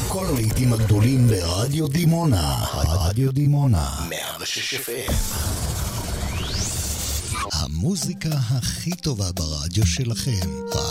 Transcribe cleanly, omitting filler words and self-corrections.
כל הלהיטים הגדולים ברדיו דימונה. רדיו דימונה 106 FM. המוזיקה הכי טובה ברדיו שלכם.